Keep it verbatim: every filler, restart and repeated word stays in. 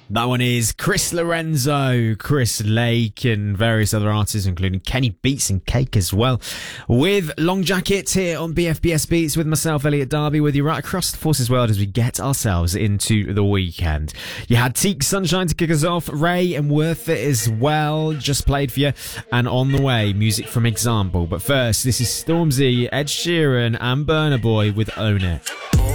That one is Chris Lorenzo, Chris Lake, and various other artists, including Kenny Beats and Cake as well. With Long Jacket here on B F B S Beats with myself, Elliot Darby, with you right across the Forces world as we get ourselves into the weekend. You had Teak Sunshine to kick us off, Ray and Worth It as well, just played for you, and on the way, music from Example. But first, this is Stormzy, Ed Sheeran, and Burna Boy with Own It.